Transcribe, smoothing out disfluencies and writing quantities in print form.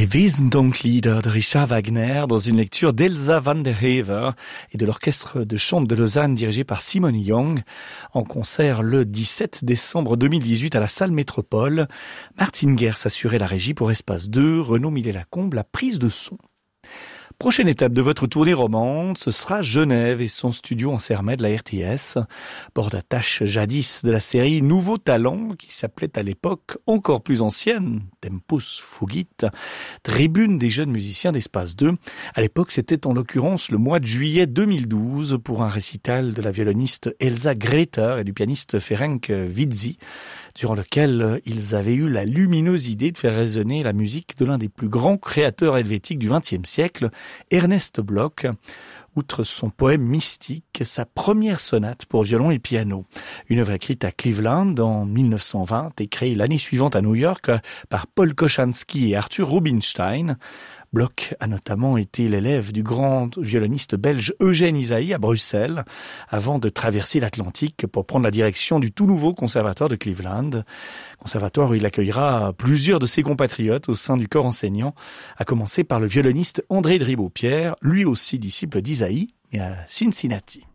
Les Wiesendonklieder de Richard Wagner dans une lecture d'Elsa van der Heever et de l'orchestre de chambre de Lausanne dirigé par Simone Young en concert le 17 décembre 2018 à la salle Métropole. Martin Gers assurait la régie pour Espace 2, Renaud Millet-Lacombe la prise de son. Prochaine étape de votre tournée romande, ce sera Genève et son studio en Sermet de la RTS. Bord d'attache jadis de la série Nouveau Talent, qui s'appelait à l'époque encore plus ancienne, Tempus Fugit, tribune des jeunes musiciens d'Espace 2. À l'époque, c'était en l'occurrence le mois de juillet 2012 pour un récital de la violoniste Elsa Greta et du pianiste Ferenc Vizzi, durant lequel ils avaient eu la lumineuse idée de faire résonner la musique de l'un des plus grands créateurs helvétiques du XXe siècle, Ernest Bloch. Outre son poème mystique, sa première sonate pour violon et piano. Une œuvre écrite à Cleveland en 1920 et créée l'année suivante à New York par Paul Kochanski et Arthur Rubinstein. Bloch a notamment été l'élève du grand violoniste belge Eugène Ysaÿe à Bruxelles, avant de traverser l'Atlantique pour prendre la direction du tout nouveau conservatoire de Cleveland. Conservatoire où il accueillera plusieurs de ses compatriotes au sein du corps enseignant, à commencer par le violoniste André Dribaud-Pierre, lui aussi disciple d'Ysaÿe, mais à Cincinnati.